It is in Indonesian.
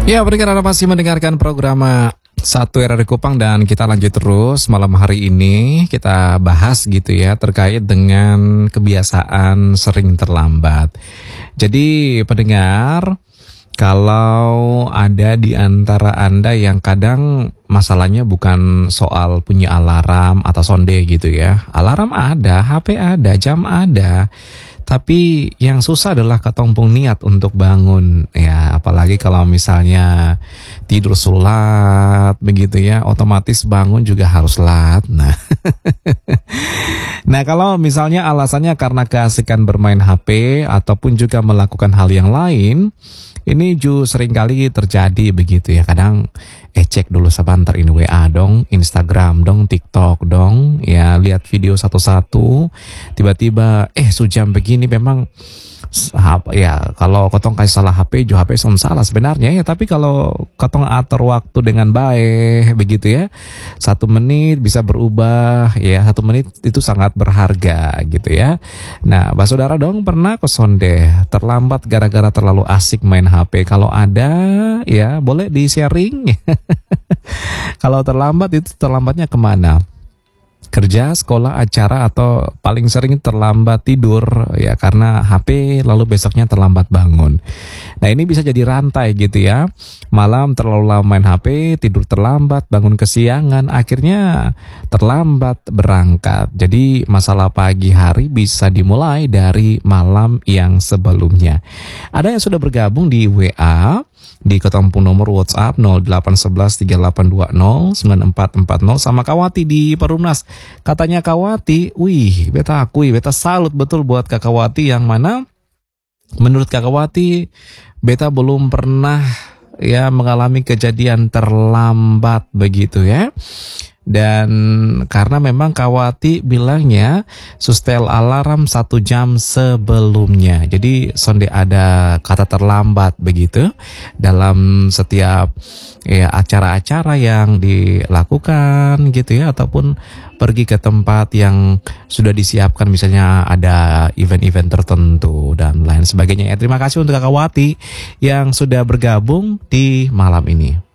Ya, pendengar Anda masih mendengarkan program Satu Era di Kupang dan kita lanjut terus malam hari ini kita bahas gitu ya terkait dengan kebiasaan sering terlambat. Jadi pendengar, kalau ada di antara Anda yang kadang masalahnya bukan soal punya alarm atau sonde gitu ya. Alarm ada, HP ada, jam ada. Tapi yang susah adalah ketumpung niat untuk bangun ya, apalagi kalau misalnya tidur sulat begitu ya, otomatis bangun juga harus lat. Nah, kalau misalnya alasannya karena keasikan bermain HP ataupun juga melakukan hal yang lain, ini sering kali terjadi begitu ya. Kadang cek dulu sebentar ini WA dong, Instagram dong, TikTok dong, ya lihat video satu-satu. Tiba-tiba sejam begini memang ya kalau kotong kasih salah HP, HP salah sebenarnya ya. Tapi kalau kotong atur waktu dengan baik begitu ya, 1 menit bisa berubah ya. 1 menit itu sangat berharga gitu ya. Nah, Mbak Saudara dong pernah kesonde terlambat gara-gara terlalu asik main HP? Kalau ada ya boleh di sharing. Kalau terlambat itu terlambatnya kemana? Kerja, sekolah, acara, atau paling sering terlambat tidur ya karena HP, lalu besoknya terlambat bangun. Nah, ini bisa jadi rantai gitu ya. Malam terlalu lama main HP, tidur terlambat, bangun kesiangan, akhirnya terlambat berangkat. Jadi masalah pagi hari bisa dimulai dari malam yang sebelumnya. Ada yang sudah bergabung di WA di ketumpung nomor WhatsApp 0811 3820 9440 sama Kawati di Perumnas. Katanya Kawati, wih, beta salut betul buat Kak Kawati, yang mana menurut Kak Kawati beta belum pernah ya mengalami kejadian terlambat begitu ya. Dan karena memang Kawati bilangnya sustel alarm 1 jam sebelumnya. Jadi sonde ada kata terlambat begitu dalam setiap ya acara-acara yang dilakukan gitu ya, ataupun pergi ke tempat yang sudah disiapkan, misalnya ada event-event tertentu dan lain sebagainya ya. Terima kasih untuk Kak Kawati yang sudah bergabung di malam ini.